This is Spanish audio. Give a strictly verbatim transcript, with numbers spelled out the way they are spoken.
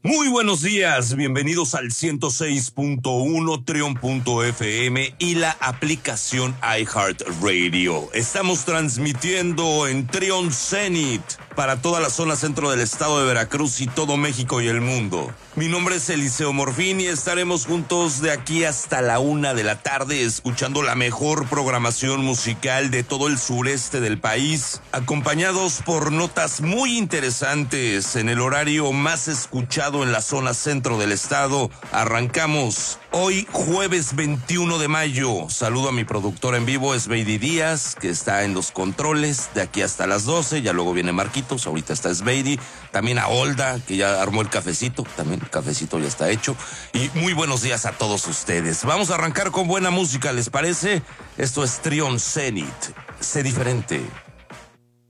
Muy buenos días, bienvenidos al ciento seis punto uno, Trion punto F M y la aplicación iHeartRadio. Estamos transmitiendo en Trion Zenith para toda la zona centro del estado de Veracruz y todo México y el mundo. Mi nombre es Eliseo Morfín y estaremos juntos de aquí hasta la una de la tarde escuchando la mejor programación musical de todo el sureste del país, acompañados por notas muy interesantes en el horario más escuchado en la zona centro del estado. Arrancamos hoy jueves veintiuno de mayo. Saludo a mi productor en vivo, Esbeidi Díaz, que está en los controles de aquí hasta las doce. Ya luego viene Marquitos, ahorita está Esbeidi. También a Olda, que ya armó el cafecito. También el cafecito ya está hecho. Y muy buenos días a todos ustedes. Vamos a arrancar con buena música, ¿les parece? Esto es Trion Zenith. Sé diferente.